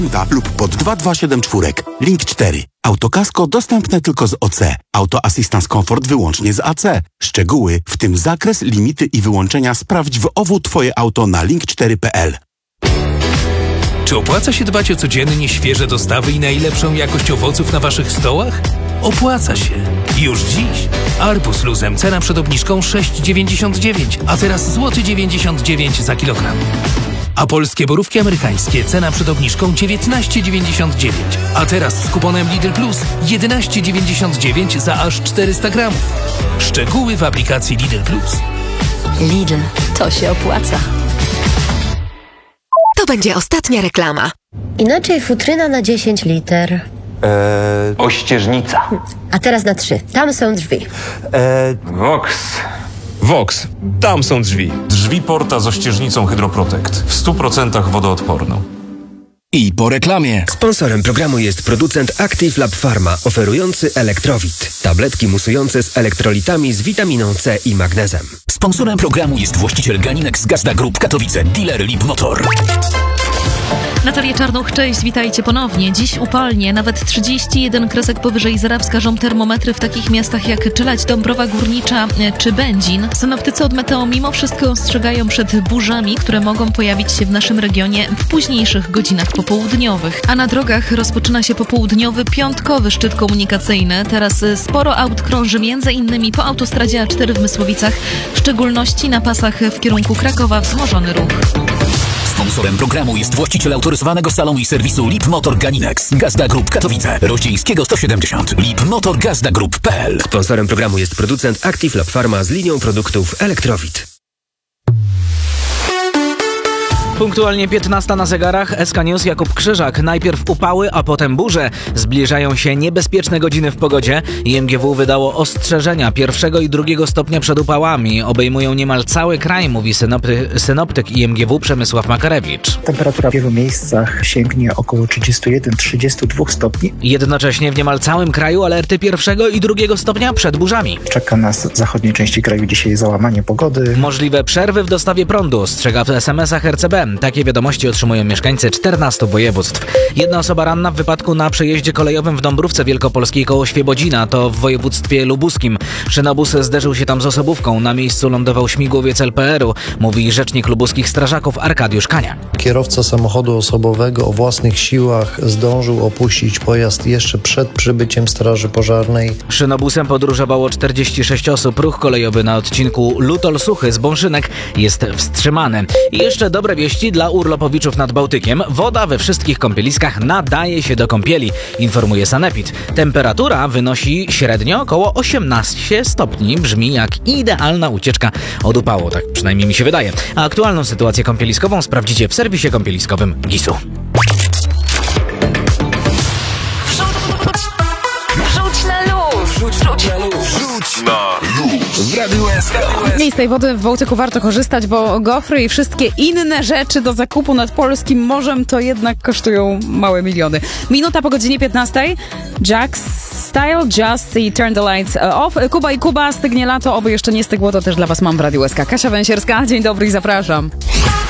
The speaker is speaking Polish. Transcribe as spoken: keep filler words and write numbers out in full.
lub pod dwa dwa siedem cztery. Link cztery. Autokasko dostępne tylko z O C. Auto Assistance Comfort wyłącznie z A C. Szczegóły, w tym zakres, limity i wyłączenia sprawdź w O W Twoje auto na link cztery kropka p l. Czy opłaca się dbać o codziennie świeże dostawy i najlepszą jakość owoców na Waszych stołach? Opłaca się. Już dziś. Arbuz luzem, cena przed obniżką sześć dziewięćdziesiąt dziewięć, a teraz złoty dziewięćdziesiąt dziewięć za kilogram. A polskie borówki amerykańskie, cena przed obniżką dziewiętnaście dziewięćdziesiąt dziewięć, a teraz z kuponem Lidl Plus jedenaście dziewięćdziesiąt dziewięć za aż czterysta gramów. Szczegóły w aplikacji Lidl Plus. Lidl, to się opłaca. To będzie ostatnia reklama. Inaczej futryna na dziesięć liter. Eee, ościeżnica. A teraz na trzy. Tam są drzwi. Eee, Vox. Vox. Tam są drzwi. Drzwi Porta z ościeżnicą Hydroprotect. W stu procentach wodoodporną. I po reklamie. Sponsorem programu jest producent Active Lab Pharma, oferujący Elektrowit. Tabletki musujące z elektrolitami z witaminą C i magnezem. Sponsorem programu jest właściciel Ganinex Gazda Group Katowice, dealer Lip Motor. Natalia Czarnuch, cześć, witajcie ponownie. Dziś upalnie, nawet trzydzieści jeden kresek powyżej zera wskażą termometry w takich miastach jak Czeladź, Dąbrowa Górnicza czy Będzin. Synoptycy od Meteo mimo wszystko ostrzegają przed burzami, które mogą pojawić się w naszym regionie w późniejszych godzinach popołudniowych. A na drogach rozpoczyna się popołudniowy, piątkowy szczyt komunikacyjny. Teraz sporo aut krąży między innymi po autostradzie A cztery w Mysłowicach, w szczególności na pasach w kierunku Krakowa wzmożony ruch. Sponsorem programu jest właściciel autoryzowanego salonu i serwisu Lip Motor Ganinex Gazda Group Katowice, Rościńskiego sto siedemdziesiąt. Lip Motor Gazda Group kropka p l. Sponsorem programu jest producent Active Lab Pharma z linią produktów Elektrowit. Punktualnie piętnasta na zegarach, S K News, Jakub Krzyżak. Najpierw upały, a potem burze. Zbliżają się niebezpieczne godziny w pogodzie. I M G W wydało ostrzeżenia pierwszego i drugiego stopnia przed upałami. Obejmują niemal cały kraj, mówi synopty, synoptyk I M G W Przemysław Makarewicz. Temperatura w wielu miejscach sięgnie około trzydzieści jeden do trzydziestu dwóch stopni. Jednocześnie w niemal całym kraju alerty pierwszego i drugiego stopnia przed burzami. Czeka nas w zachodniej części kraju dzisiaj załamanie pogody. Możliwe przerwy w dostawie prądu, ostrzega w es em esach R C B. Takie wiadomości otrzymują mieszkańcy czternastu województw. Jedna osoba ranna w wypadku na przejeździe kolejowym w Dąbrówce Wielkopolskiej koło Świebodzina, to w województwie lubuskim. Szynobus zderzył się tam z osobówką. Na miejscu lądował śmigłowiec L P R u, mówi rzecznik lubuskich strażaków Arkadiusz Kania. Kierowca samochodu osobowego o własnych siłach zdążył opuścić pojazd jeszcze przed przybyciem straży pożarnej. Szynobusem podróżowało czterdzieści sześć osób. Ruch kolejowy na odcinku Lutol-Suchy z Bąszynek jest wstrzymany. I jeszcze dobre wieści dla urlopowiczów nad Bałtykiem. Woda we wszystkich kąpieliskach nadaje się do kąpieli, informuje Sanepid. Temperatura wynosi średnio około osiemnaście stopni. Brzmi jak idealna ucieczka od upału, tak przynajmniej mi się wydaje. A aktualną sytuację kąpieliskową sprawdzicie w serwisie kąpieliskowym Gisu. Rzuć na luz! Rzuć, rzuć na luz! Rzuć na luz! W Radiu S K. I z tej wody w Bałtyku warto korzystać, bo gofry i wszystkie inne rzeczy do zakupu nad polskim morzem to jednak kosztują małe miliony. Minuta po godzinie piętnastej. Jack Style, Just i Turn the Lights Off. Kuba i Kuba, stygnie lato, oby jeszcze nie stygło, to też dla was mam w Radiu S K. Kasia Węsierska, dzień dobry i zapraszam.